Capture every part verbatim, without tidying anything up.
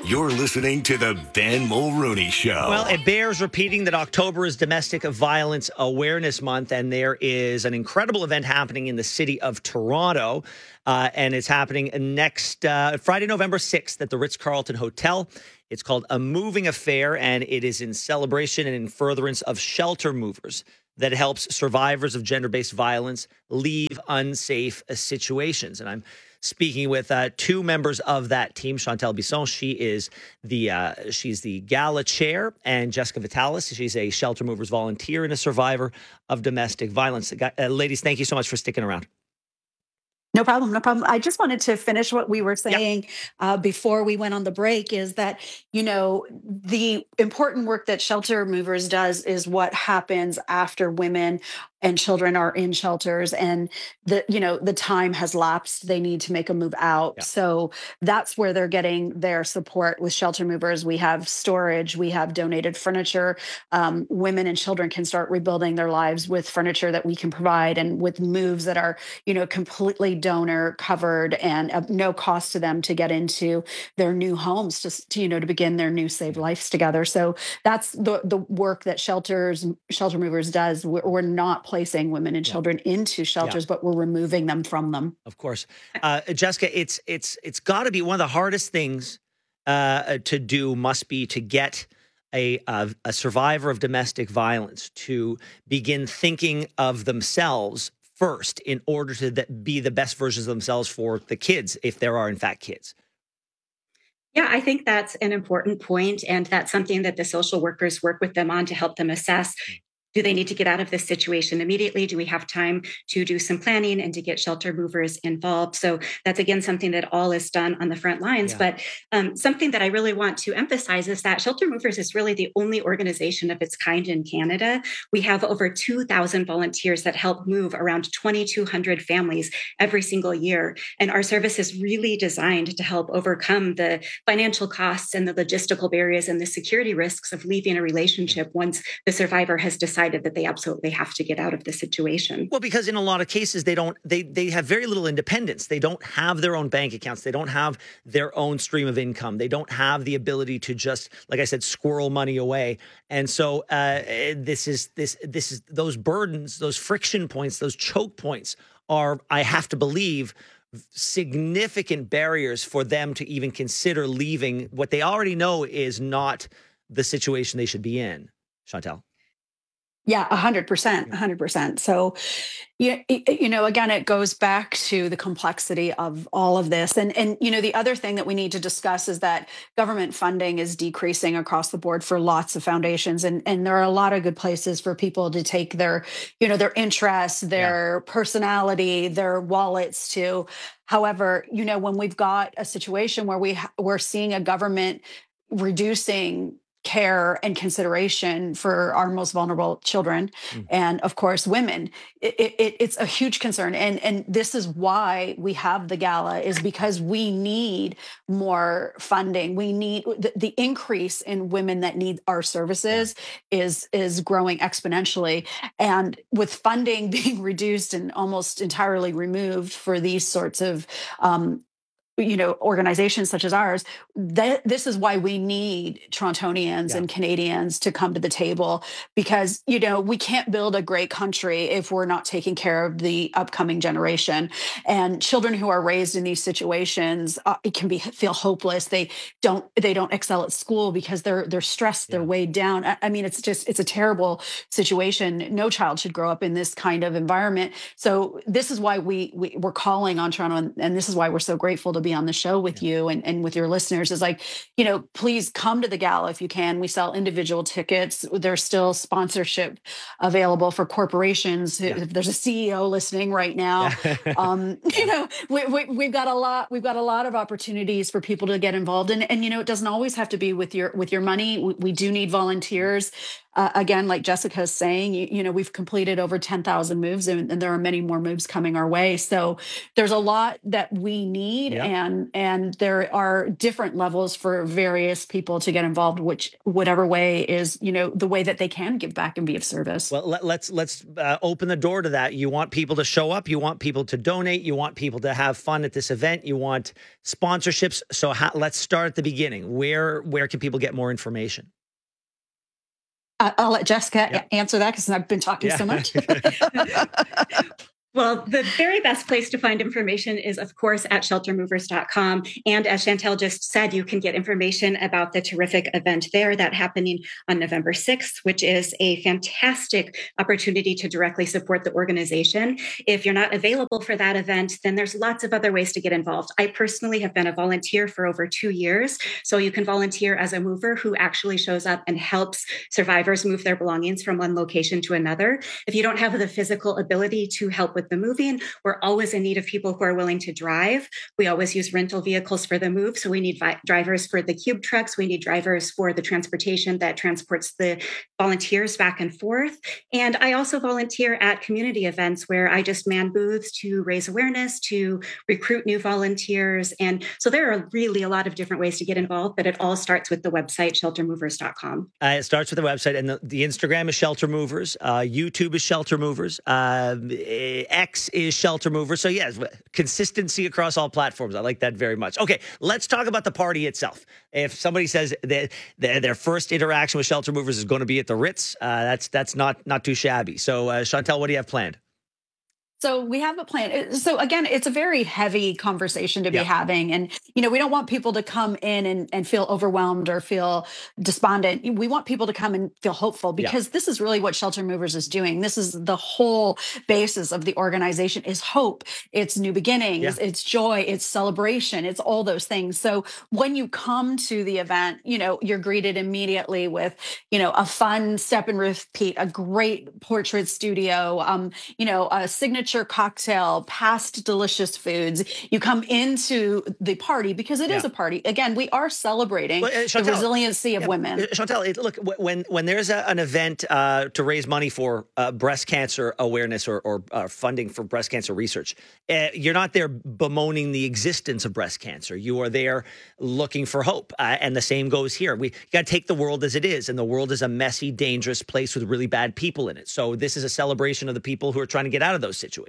You're listening to the Ben Mulrooney Show. Well, it bears repeating that October is Domestic Violence Awareness Month, and there is an incredible event happening in the city of Toronto, uh, and it's happening next uh, Friday, November sixth at the Ritz-Carlton Hotel. It's called A Moving Affair, and it is in celebration and in furtherance of Shelter Movers that helps survivors of gender-based violence leave unsafe situations. And I'm speaking with uh, two members of that team. Chantal Bisson, she is the uh, she's the gala chair, and Jessica Vitalis, she's a Shelter Movers volunteer and a survivor of domestic violence. Uh, ladies, thank you so much for sticking around. No problem, no problem. I just wanted to finish what we were saying yep. uh, before we went on the break is that, you know, the important work that Shelter Movers does is what happens after women and children are in shelters and the, you know, the time has lapsed. They need to make a move out. Yeah. So that's where they're getting their support with Shelter Movers. We have storage, we have donated furniture. Um, women and children can start rebuilding their lives with furniture that we can provide and with moves that are, you know, completely donor covered and of no cost to them to get into their new homes, just to, you know, to begin their new saved lives together. So that's the the work that shelters, Shelter Movers does. We're, we're not placing women and children yeah. into shelters, yeah. but we're removing them from them. Of course. Uh, Jessica, it's it's it's got to be one of the hardest things uh, to do must be to get a, a, a survivor of domestic violence to begin thinking of themselves first in order to th- be the best versions of themselves for the kids, if there are in fact kids. Yeah, I think that's an important point, and that's something that the social workers work with them on to help them assess. Do they need to get out of this situation immediately? Do we have time to do some planning and to get Shelter Movers involved? So that's, again, something that all is done on the front lines. Yeah. But um, something that I really want to emphasize is that Shelter Movers is really the only organization of its kind in Canada. We have over two thousand volunteers that help move around twenty-two hundred families every single year. And our service is really designed to help overcome the financial costs and the logistical barriers and the security risks of leaving a relationship once the survivor has decided that they absolutely have to get out of the situation. Well, because in a lot of cases, they don't, they they have very little independence. They don't have their own bank accounts. They don't have their own stream of income. They don't have the ability to just, like I said, squirrel money away. And so uh, this is this this is those burdens, those friction points, those choke points are, I have to believe, significant barriers for them to even consider leaving what they already know is not the situation they should be in. Chantal? Yeah, a hundred percent, a hundred percent. So, you, you know, again, it goes back to the complexity of all of this. And, and, you know, the other thing that we need to discuss is that government funding is decreasing across the board for lots of foundations. And, and there are a lot of good places for people to take their, you know, their interests, their yeah. personality, their wallets to. However, you know, when we've got a situation where we ha- we're seeing a government reducing care and consideration for our most vulnerable children mm. and, of course, women. It, it, it's a huge concern. And, and this is why we have the gala, is because we need more funding. We need the, the increase in women that need our services yeah. is, is growing exponentially. And with funding being reduced and almost entirely removed for these sorts of um, you know, organizations such as ours, that this is why we need Torontonians yeah. and Canadians to come to the table, because, you know, we can't build a great country if we're not taking care of the upcoming generation. And children who are raised in these situations, uh, it can be feel hopeless. They don't they don't excel at school because they're they're stressed, they're yeah. weighed down. I, I mean, it's just it's a terrible situation. No child should grow up in this kind of environment. So this is why we, we we're calling on Toronto, and, and this is why we're so grateful to be on the show with yeah. you and, and with your listeners, is like, you know, please come to the gala if you can. We sell individual tickets. There's still sponsorship available for corporations. Yeah. If there's a C E O listening right now, um, you know, we, we, we've got a lot, we've got a lot of opportunities for people to get involved in. And, you know, it doesn't always have to be with your, with your money. We, we do need volunteers. uh, again, like Jessica is saying, you, you know, we've completed over ten thousand moves, and, and there are many more moves coming our way. So there's a lot that we need, Yep. and and there are different levels for various people to get involved, which whatever way is, you know, the way that they can give back and be of service. Well, let, let's let's uh, open the door to that. You want people to show up. You want people to donate. You want people to have fun at this event. You want sponsorships. So how, let's start at the beginning. Where where can people get more information? Uh, I'll let Jessica Yep. a- answer that because I've been talking Yeah. so much. Well, the very best place to find information is, of course, at shelter movers dot com. And as Chantel just said, you can get information about the terrific event there that happening on November sixth, which is a fantastic opportunity to directly support the organization. If you're not available for that event, then there's lots of other ways to get involved. I personally have been a volunteer for over two years. So you can volunteer as a mover who actually shows up and helps survivors move their belongings from one location to another. If you don't have the physical ability to help with the moving, we're always in need of people who are willing to drive. We always use rental vehicles for the move. So we need vi- drivers for the cube trucks. We need drivers for the transportation that transports the volunteers back and forth. And I also volunteer at community events where I just man booths to raise awareness, to recruit new volunteers. And so there are really a lot of different ways to get involved, but it all starts with the website, shelter movers dot com. Uh, it starts with the website, and the, the Instagram is Shelter Movers. Uh, YouTube is Shelter Movers. Uh, X is Shelter Movers. So yes, consistency across all platforms. I like that very much. Okay, let's talk about the party itself. If somebody says that their, their first interaction with Shelter Movers is going to be at the Ritz, uh, that's that's not not too shabby. So uh, Chantel, what do you have planned? So we have a plan. So again, it's a very heavy conversation to be Yeah. having. And, you know, we don't want people to come in and, and feel overwhelmed or feel despondent. We want people to come and feel hopeful, because Yeah. this is really what Shelter Movers is doing. This is the whole basis of the organization is hope. It's new beginnings. Yeah. It's joy. It's celebration. It's all those things. So when you come to the event, you know, you're greeted immediately with, you know, a fun step and repeat, a great portrait studio, um, you know, a signature cocktail, past delicious foods. You come into the party because it is Yeah. a party. Again, we are celebrating Well, uh, the Chantel, resiliency of Yeah, women. uh, Chantel, it- look, wh- when when there's a, an event uh, to raise money for uh, breast cancer awareness or, or uh, funding for breast cancer research, uh, you're not there bemoaning the existence of breast cancer. You are there looking for hope. Uh, and the same goes here. We got to take the world as it is. And the world is a messy, dangerous place with really bad people in it. So this is a celebration of the people who are trying to get out of those situations.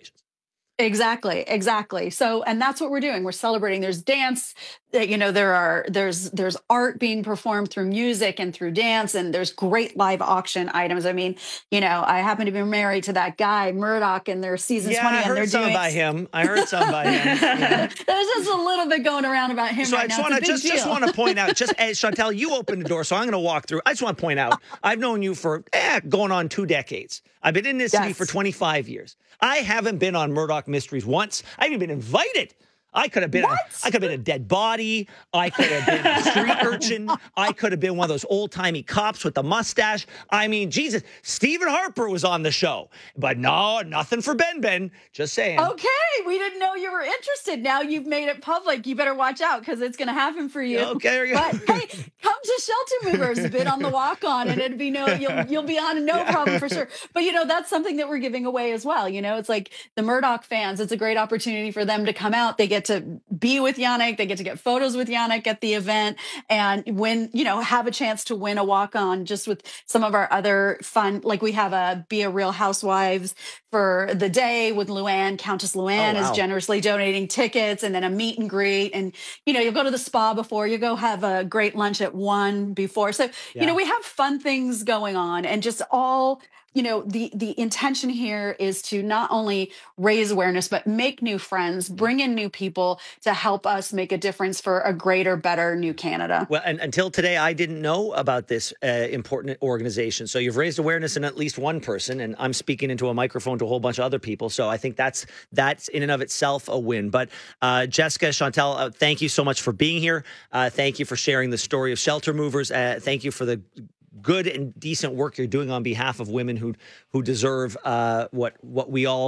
Exactly, exactly. So, and that's what we're doing. We're celebrating. There's dance, uh, you know, there are, there's, there's art being performed through music and through dance, and there's great live auction items. I mean, you know, I happen to be married to that guy, Murdoch, and they're season Yeah, twenty, I and they're heard some doing. by him. I heard some by him. Yeah. There's just a little bit going around about him So right I just now. It's want a to big just just deal. want to point out, just as Chantel, you opened the door, so I'm going to walk through. I just want to point out, I've known you for eh, going on two decades. I've been in this city Yes. for twenty-five years. I haven't been on Murdoch Mysteries once. I haven't even been invited. I could have been. A, What? I could have been a dead body. I could have been a street urchin. I could have been one of those old timey cops with the mustache. I mean, Jesus, Stephen Harper was on the show, but no, nothing for Ben Ben. Just saying. Okay, we didn't know you were interested. Now you've made it public. You better watch out because it's going to happen for you. Okay, there you go. But hey, come to Shelter Movers, bid on the walk on, and it'd be no, you'll you'll be on no problem for sure. But you know, that's something that we're giving away as well. You know, it's like the Murdoch fans. It's a great opportunity for them to come out. They get to be with Yannick. They get to get photos with Yannick at the event, and win. You know, have a chance to win a walk on just with some of our other fun. Like we have a Be a Real Housewives for the day with Luann. Countess Luann Oh, wow. is generously donating tickets, and then a meet and greet. And, you know, you'll go to the spa before, you go have a great lunch at one before. So, Yeah. you know, we have fun things going on, and just all, you know, the, the intention here is to not only raise awareness, but make new friends, bring in new people to help us make a difference for a greater, better new Canada. Well, and until today, I didn't know about this uh, important organization. So you've raised awareness in at least one person, and I'm speaking into a microphone to a whole bunch of other people. So I think that's that's in and of itself a win. But uh, Jessica, Chantel, uh, thank you so much for being here. Uh, thank you for sharing the story of Shelter Movers. Uh, thank you for the good and decent work you're doing on behalf of women who who deserve uh, what what we all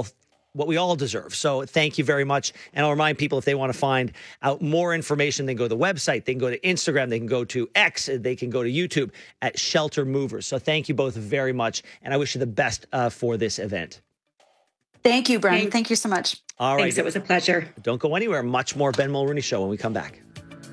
what we all deserve. So thank you very much. And I'll remind people, if they want to find out more information, they can go to the website, they can go to Instagram, they can go to X, they can go to YouTube at Shelter Movers. So thank you both very much. And I wish you the best uh, for this event. Thank you, Bren. Thanks. Thank you so much. All right. Thanks. It was a pleasure. Don't go anywhere. Much more Ben Mulrooney Show when we come back.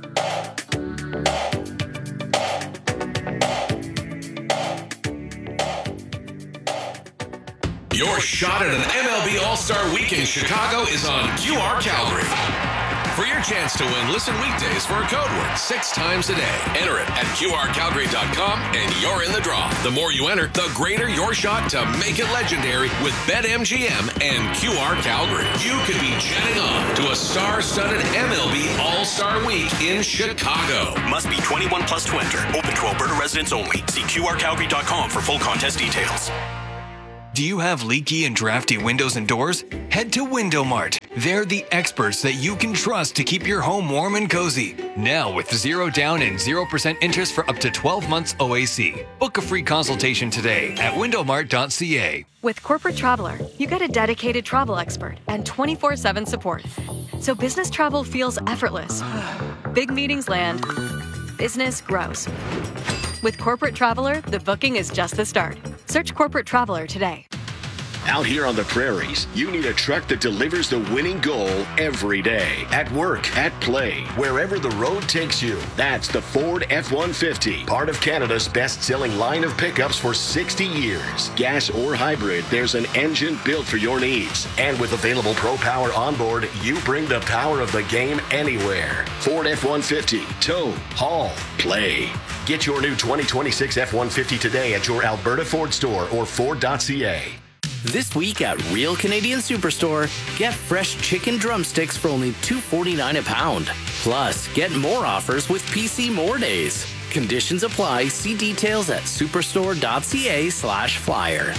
Your shot at an M L B All-Star Week in Chicago is on Q R Calgary. For your chance to win, listen weekdays for a code word six times a day. Enter it at Q R Calgary dot com and you're in the draw. The more you enter, the greater your shot to make it legendary with BetMGM and Q R Calgary. You could be jetting on to a star-studded M L B All-Star Week in Chicago. Must be twenty-one plus to enter. Open to Alberta residents only. See Q R Calgary dot com for full contest details. Do you have leaky and drafty windows and doors? Head to Window Mart. They're the experts that you can trust to keep your home warm and cozy. Now with zero down and zero percent interest for up to twelve months O A C. Book a free consultation today at window mart dot c a. With Corporate Traveler, you get a dedicated travel expert and twenty-four seven support. So business travel feels effortless. Big meetings land. Business grows. With Corporate Traveler, the booking is just the start. Search Corporate Traveler today. Out here on the prairies, you need a truck that delivers the winning goal every day. At work, at play, wherever the road takes you. That's the Ford F one fifty, part of Canada's best-selling line of pickups for sixty years. Gas or hybrid, there's an engine built for your needs. And with available Pro Power onboard, you bring the power of the game anywhere. Ford F one fifty, tow, haul, play. Get your new twenty twenty-six F one fifty today at your Alberta Ford store or Ford dot c a. This week at Real Canadian Superstore, get fresh chicken drumsticks for only two forty-nine a pound. Plus, get more offers with P C More Days. Conditions apply. See details at superstore dot c a slash flyer.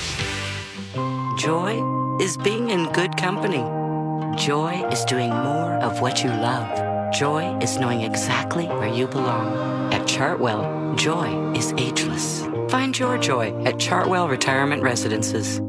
Joy is being in good company. Joy is doing more of what you love. Joy is knowing exactly where you belong. At Chartwell, joy is ageless. Find your joy at Chartwell Retirement Residences.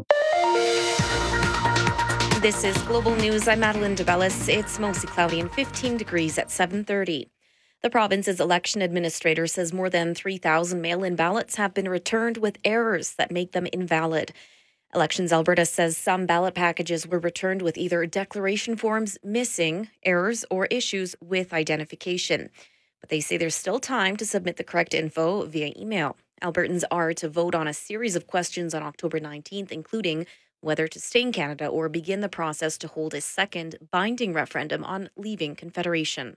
This is Global News. I'm Madeline DeBellis. It's mostly cloudy and fifteen degrees at seven thirty. The province's election administrator says more than three thousand mail-in ballots have been returned with errors that make them invalid. Elections Alberta says some ballot packages were returned with either declaration forms missing, errors, or issues with identification. But they say there's still time to submit the correct info via email. Albertans are to vote on a series of questions on October nineteenth, including whether to stay in Canada or begin the process to hold a second binding referendum on leaving Confederation.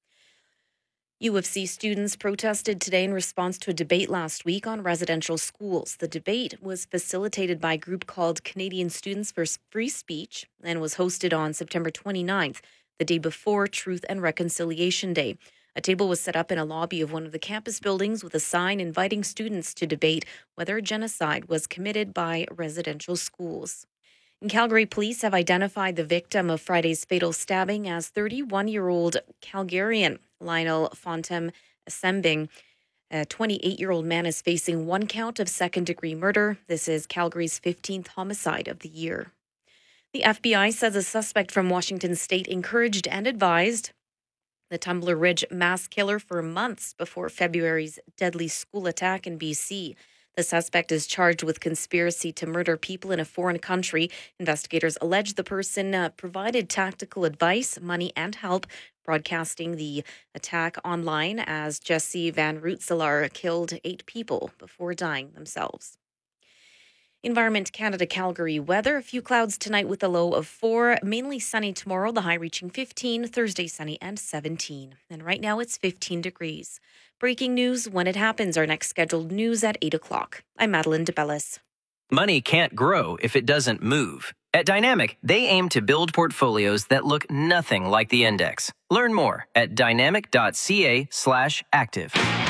U of C students protested today in response to a debate last week on residential schools. The debate was facilitated by a group called Canadian Students for Free Speech and was hosted on September twenty-ninth, the day before Truth and Reconciliation Day. A table was set up in a lobby of one of the campus buildings with a sign inviting students to debate whether genocide was committed by residential schools. In Calgary, police have identified the victim of Friday's fatal stabbing as thirty-one-year-old Calgarian Lionel Fontem Assembing. A twenty-eight-year-old man is facing one count of second-degree murder. This is Calgary's fifteenth homicide of the year. The F B I says a suspect from Washington state encouraged and advised the Tumbler Ridge mass killer for months before February's deadly school attack in B C. The suspect is charged with conspiracy to murder people in a foreign country. Investigators allege the person uh, provided tactical advice, money, and help, broadcasting the attack online as Jesse Van Rootselaar killed eight people before dying themselves. Environment Canada Calgary weather. A few clouds tonight with a low of four. Mainly sunny tomorrow, the high reaching fifteen. Thursday sunny and seventeen. And right now it's fifteen degrees. Breaking news when it happens. Our next scheduled news at eight o'clock. I'm Madeline DeBellis. Money can't grow if it doesn't move. At Dynamic, they aim to build portfolios that look nothing like the index. Learn more at dynamic dot c a slash active.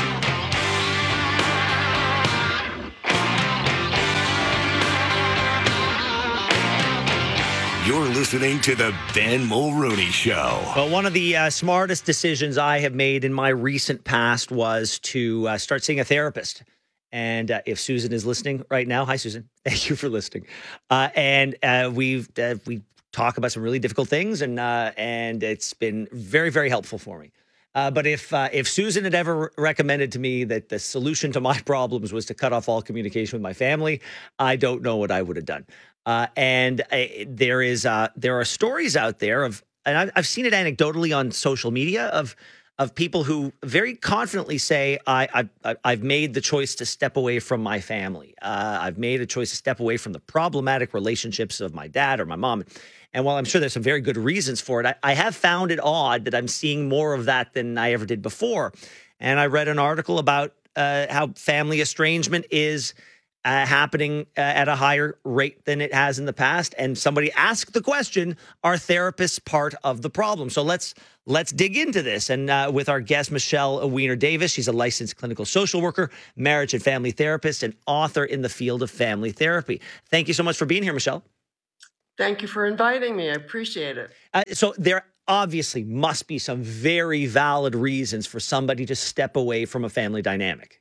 You're listening to the Ben Mulrooney Show. Well, one of the uh, smartest decisions I have made in my recent past was to uh, start seeing a therapist. And uh, if Susan is listening right now, hi, Susan. Thank you for listening. Uh, and uh, we've uh, we talk about some really difficult things, and uh, and it's been very, very helpful for me. Uh, but if uh, if Susan had ever recommended to me that the solution to my problems was to cut off all communication with my family, I don't know what I would have done. Uh, and uh, there is uh, there are stories out there of, and I've, I've seen it anecdotally on social media of of people who very confidently say, I, I, I've made the choice to step away from my family. Uh, I've made a choice to step away from the problematic relationships of my dad or my mom. And while I'm sure there's some very good reasons for it, I, I have found it odd that I'm seeing more of that than I ever did before. And I read an article about uh, how family estrangement is uh, happening uh, at a higher rate than it has in the past. And somebody asked the question, are therapists part of the problem? So let's let's dig into this. And uh, with our guest, Michelle Weiner Davis, she's a licensed clinical social worker, marriage and family therapist, and author in the field of family therapy. Thank you so much for being here, Michelle. Thank you for inviting me. I appreciate it. Uh, so there obviously must be some very valid reasons for somebody to step away from a family dynamic.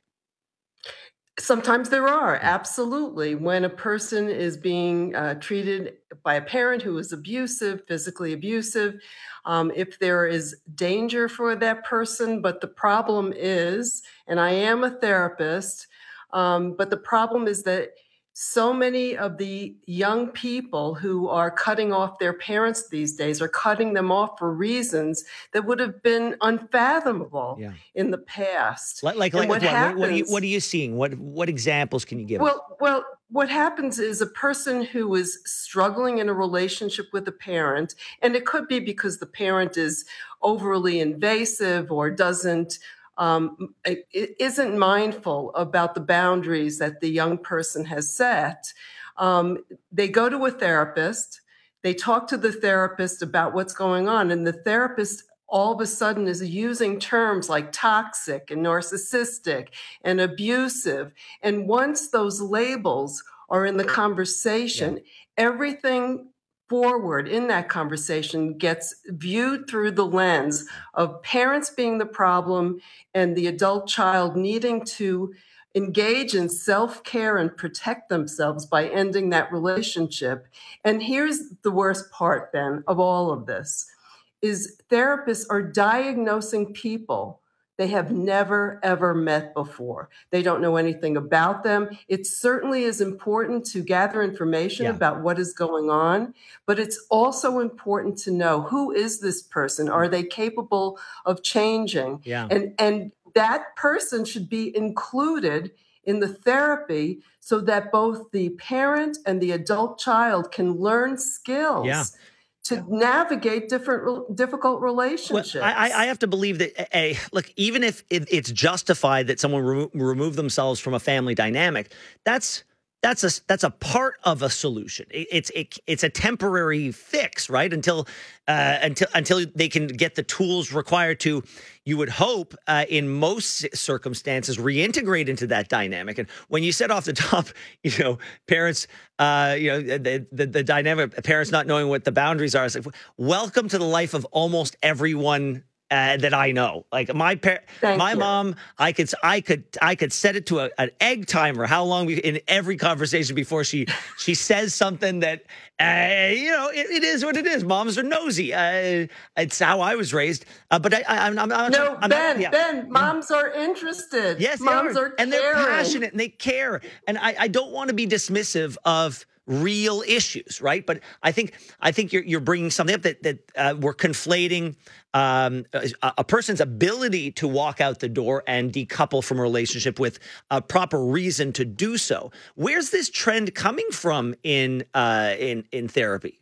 Sometimes there are, absolutely. When a person is being uh, treated by a parent who is abusive, physically abusive, um, if there is danger for that person, but the problem is, and I am a therapist, um, but the problem is that so many of the young people who are cutting off their parents these days are cutting them off for reasons that would have been unfathomable yeah. in the past. Like, like, like what, what, happens, what, are you, what are you seeing? What what examples can you give well, us? Well, what happens is a person who is struggling in a relationship with a parent, and it could be because the parent is overly invasive or doesn't Um, it isn't mindful about the boundaries that the young person has set. Um, they go to a therapist, they talk to the therapist about what's going on, and the therapist all of a sudden is using terms like toxic and narcissistic and abusive. And once those labels are in the conversation, yeah. everything forward in that conversation gets viewed through the lens of parents being the problem and the adult child needing to engage in self-care and protect themselves by ending that relationship. And here's the worst part, Ben, of all of this, is therapists are diagnosing people they have never, ever met before. They don't know anything about them. It certainly is important to gather information yeah. about what is going on, but it's also important to know, who is this person? Are they capable of changing? Yeah. And, and that person should be included in the therapy so that both the parent and the adult child can learn skills. Yeah. to navigate different difficult relationships. Well, I, I have to believe that, a, look, even if it, it's justified that someone remo- remove themselves from a family dynamic, that's that's a that's a part of a solution. It, it's it, it's a temporary fix, right? Until uh, until until they can get the tools required to, you would hope, uh, in most circumstances, reintegrate into that dynamic. And when you said off the top, you know, parents, uh, you know, the, the the dynamic, parents not knowing what the boundaries are, it's like, welcome to the life of almost everyone Uh, that I know. Like my par- my you. mom, I could I could I could set it to a, an egg timer. How long we, in every conversation before she she says something that uh, you know it, it is what it is. Moms are nosy. Uh, it's how I was raised. Uh, but I, I, I'm, I'm not. No, I'm Ben. not, yeah. Ben, moms are interested. Yes, moms they are, are, and they're caring. passionate and they care. And I, I don't want to be dismissive of real issues, right? But I think I think you're you're bringing something up that that uh, we're conflating um, a, a person's ability to walk out the door and decouple from a relationship with a proper reason to do so. Where's this trend coming from in uh, in in therapy?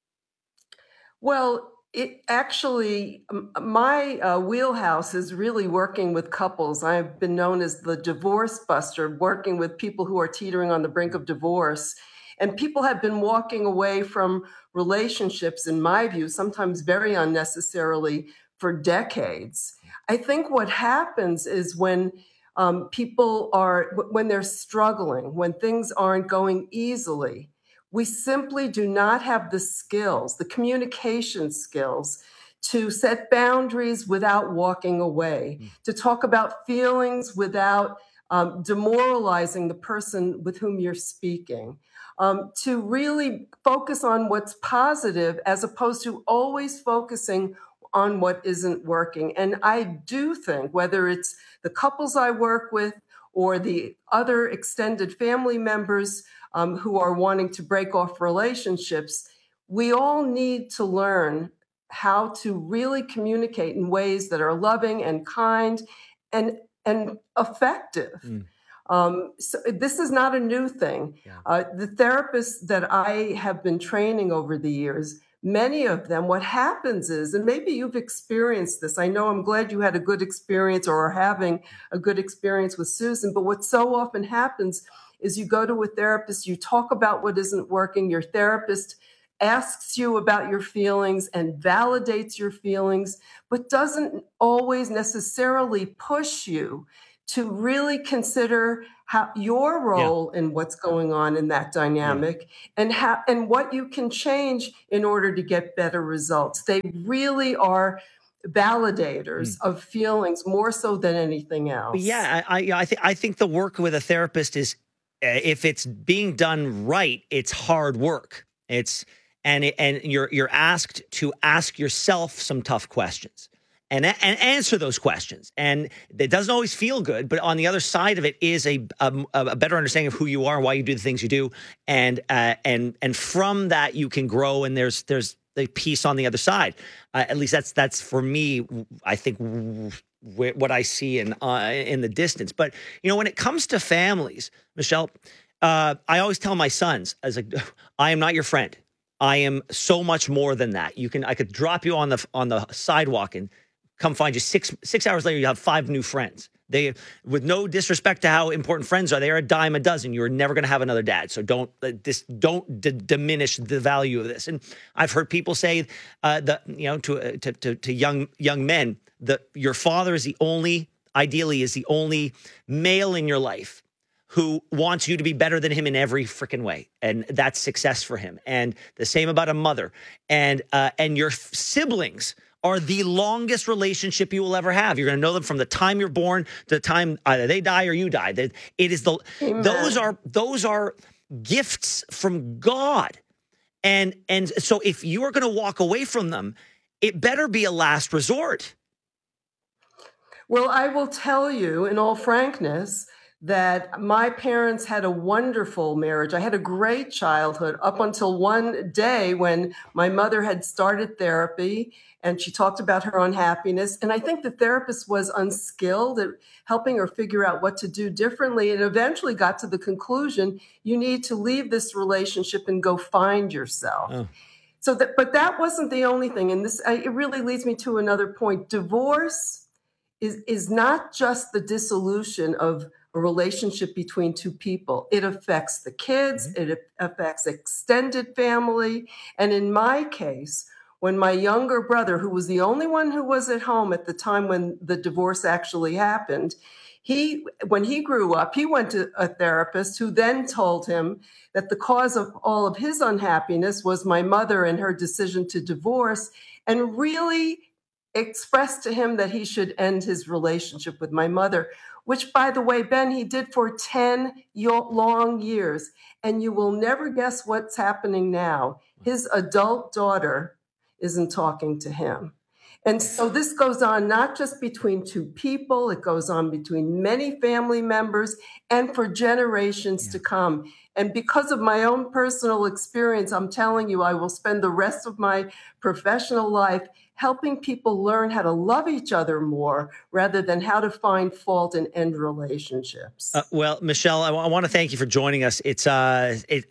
Well, it actually, my uh, wheelhouse is really working with couples. I've been known as the divorce buster, working with people who are teetering on the brink of divorce. And people have been walking away from relationships, in my view, sometimes very unnecessarily, for decades. I think what happens is when um, people are, when they're struggling, when things aren't going easily, we simply do not have the skills, the communication skills, to set boundaries without walking away, mm. to talk about feelings without um, demoralizing the person with whom you're speaking. um, to really focus on what's positive as opposed to always focusing on what isn't working. And I do think whether it's the couples I work with or the other extended family members um, who are wanting to break off relationships, we all need to learn how to really communicate in ways that are loving and kind and, and effective. Mm. Um, so this is not a new thing. Yeah. Uh, the therapists that I have been training over the years, many of them, what happens is, and maybe you've experienced this, I know I'm glad you had a good experience or are having a good experience with Susan, but what so often happens is you go to a therapist, you talk about what isn't working, your therapist asks you about your feelings and validates your feelings, but doesn't always necessarily push you to really consider how your role yeah. in what's going on in that dynamic yeah. and how and what you can change in order to get better results. They really are validators mm. of feelings more so than anything else. Yeah, I I, I think I think the work with a therapist is, uh, if it's being done right, it's hard work. It's and it, and you're you're asked to ask yourself some tough questions. And, and answer those questions. And it doesn't always feel good, but on the other side of it is a, a, a better understanding of who you are and why you do the things you do. And uh, and and from that, you can grow, and there's there's the piece on the other side. Uh, at least that's that's for me, I think, w- what I see in, uh, in the distance. But, you know, when it comes to families, Michelle, uh, I always tell my sons, as a, I am not your friend. I am so much more than that. You can I could drop you on the on the sidewalk and come find you six six hours later, you have five new friends. They, with no disrespect to how important friends are, they are a dime a dozen. You're never going to have another dad. So don't uh, this don't d- diminish the value of this. And I've heard people say uh, that, you know, to, uh, to to to young young men, that your father is the only, ideally, is the only male in your life who wants you to be better than him in every freaking way. And that's success for him. And the same about a mother. And uh, and your siblings are the longest relationship you will ever have. You're going to know them from the time you're born to the time either they die or you die. It is the Amen. those are those are gifts from God. And and so if you are going to walk away from them, it better be a last resort. Well, I will tell you in all frankness that my parents had a wonderful marriage. I had a great childhood up until one day when my mother had started therapy and she talked about her unhappiness. And I think the therapist was unskilled at helping her figure out what to do differently, and eventually got to the conclusion, you need to leave this relationship and go find yourself. Oh. So that, but that wasn't the only thing. And this, it really leads me to another point. Divorce is, is not just the dissolution of a relationship between two people. It affects the kids, mm-hmm. it affects extended family. And in my case, when my younger brother, who was the only one who was at home at the time when the divorce actually happened, he, when he grew up, he went to a therapist who then told him that the cause of all of his unhappiness was my mother and her decision to divorce, and really expressed to him that he should end his relationship with my mother, which, by the way, Ben, he did for ten long years. And you will never guess what's happening now. His adult daughter isn't talking to him. And so this goes on not just between two people, it goes on between many family members and for generations yeah. to come. And because of my own personal experience, I'm telling you, I will spend the rest of my professional life helping people learn how to love each other more rather than how to find fault and end relationships. Uh, well, Michelle, I, w- I want to thank you for joining us. It's uh, it,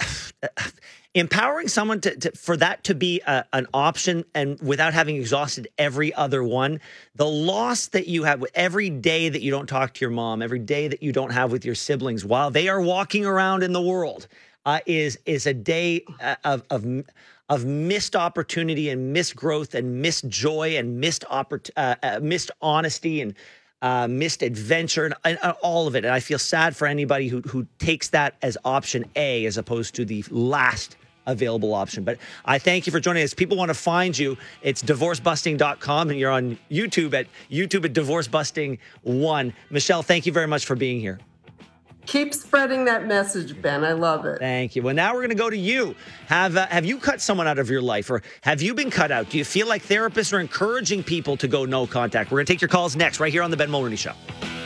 empowering someone to, to for that to be a, an option, and without having exhausted every other one. The loss that you have with every day that you don't talk to your mom, every day that you don't have with your siblings while they are walking around in the world, uh, is is a day uh, of of. of missed opportunity and missed growth and missed joy and missed oppor- uh, uh, missed honesty and uh, missed adventure and, and uh, all of it. And I feel sad for anybody who who takes that as option A as opposed to the last available option. But I thank you for joining us. People want to find you. It's divorce busting dot com, and you're on YouTube at YouTube at divorce busting one. Michelle, thank you very much for being here. Keep spreading that message, Ben. I love it. Thank you. Well, now we're going to go to you. Have uh, have you cut someone out of your life, or have you been cut out? Do you feel like therapists are encouraging people to go no contact? We're going to take your calls next, right here on the Ben Mulroney Show.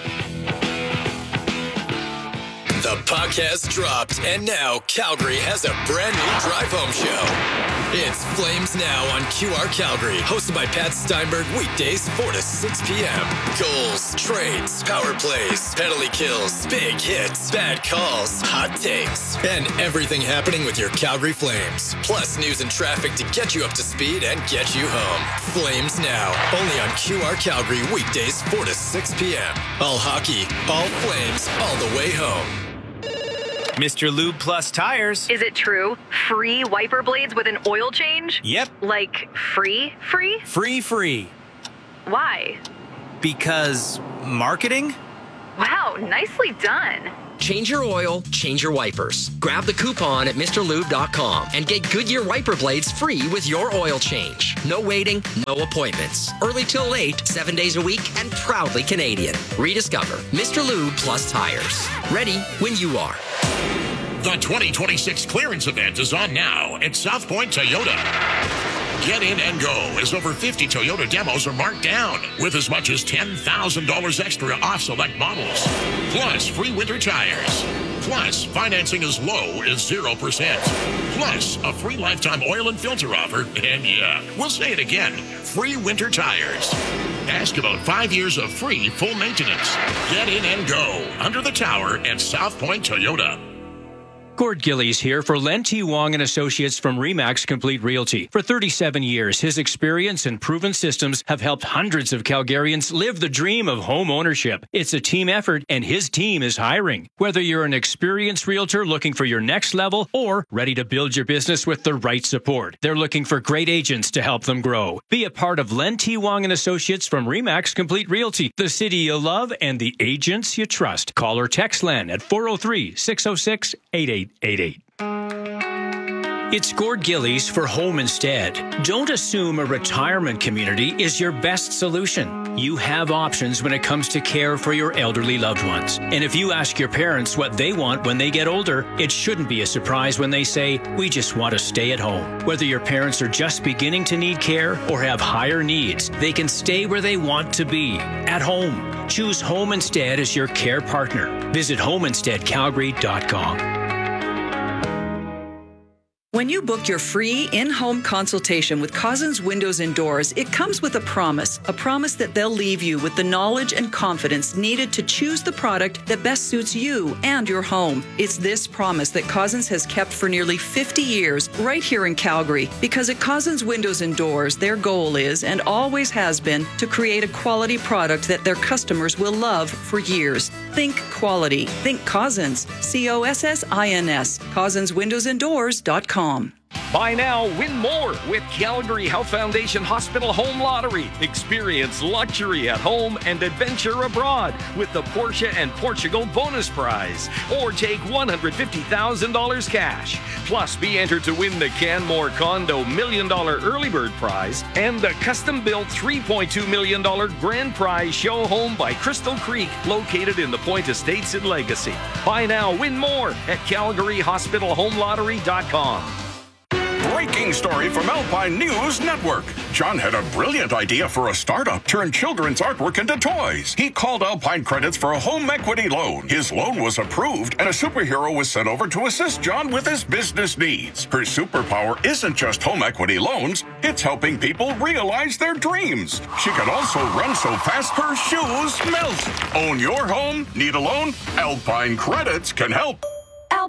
The podcast dropped, and now Calgary has a brand new drive home show. It's Flames Now on Q R Calgary, hosted by Pat Steinberg, weekdays four to six p.m. Goals, trades, power plays, penalty kills, big hits, bad calls, hot takes, and everything happening with your Calgary Flames. Plus news and traffic to get you up to speed and get you home. Flames Now, only on Q R Calgary, weekdays four to six p.m. All hockey, all Flames, all the way home. Mister Lube Plus Tires. Is it true? Free wiper blades with an oil change? Yep. Like free, free? Free, free. Why? Because marketing? Wow, nicely done. Change your oil, change your wipers. Grab the coupon at Mr Lube dot com and get Goodyear wiper blades free with your oil change. No waiting, no appointments. Early till late, seven days a week, and proudly Canadian. Rediscover Mister Lube Plus Tires. Ready when you are. The twenty twenty-six clearance event is on now at South Point Toyota. Get in and go as over fifty Toyota demos are marked down with as much as ten thousand dollars extra off select models. Plus free winter tires. Plus financing as low as zero percent. Plus a free lifetime oil and filter offer. And yeah, we'll say it again, free winter tires. Ask about five years of free full maintenance. Get in and go under the tower at South Point Toyota. Gord Gillies here for Len T. Wong and Associates from Remax Complete Realty. For thirty-seven years, his experience and proven systems have helped hundreds of Calgarians live the dream of home ownership. It's a team effort, and his team is hiring. Whether you're an experienced realtor looking for your next level or ready to build your business with the right support, they're looking for great agents to help them grow. Be a part of Len T. Wong and Associates from Remax Complete Realty, the city you love and the agents you trust. Call or text Len at four oh three, six oh six, eight eight eight eight. It's Gord Gillies for Home Instead. Don't assume a retirement community is your best solution. You have options when it comes to care for your elderly loved ones. And if you ask your parents what they want when they get older, it shouldn't be a surprise when they say, we just want to stay at home. Whether your parents are just beginning to need care or have higher needs, they can stay where they want to be, at home. Choose Home Instead as your care partner. Visit home instead calgary dot com. When you book your free in-home consultation with Cousins Windows and Doors, it comes with a promise, a promise that they'll leave you with the knowledge and confidence needed to choose the product that best suits you and your home. It's this promise that Cousins has kept for nearly fifty years right here in Calgary, because at Cousins Windows and Doors, their goal is, and always has been, to create a quality product that their customers will love for years. Think quality. Think Cousins. C O S S I N S. Cousins Windows and Doors dot com. Buy now, win more with Calgary Health Foundation Hospital Home Lottery. Experience luxury at home and adventure abroad with the Porsche and Portugal bonus prize. Or take one hundred fifty thousand dollars cash. Plus, be entered to win the Canmore Condo Million Dollar Early Bird Prize and the custom-built three point two million dollars Grand Prize Show Home by Crystal Creek, located in the Point Estates in Legacy. Buy now, win more at calgary hospital home lottery dot com. Breaking story from Alpine News Network. John had a brilliant idea for a startup, turn children's artwork into toys. He called Alpine Credits for a home equity loan. His loan was approved, and a superhero was sent over to assist John with his business needs. Her superpower isn't just home equity loans, it's helping people realize their dreams. She can also run so fast her shoes melt. Own your home? Need a loan? Alpine Credits can help.